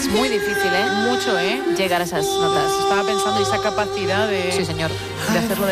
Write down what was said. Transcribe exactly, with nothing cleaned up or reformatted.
muy difícil, ¿eh? Mucho, ¿eh? Llegar a esas notas. Estaba pensando esa capacidad de... Sí, señor. de hacerlo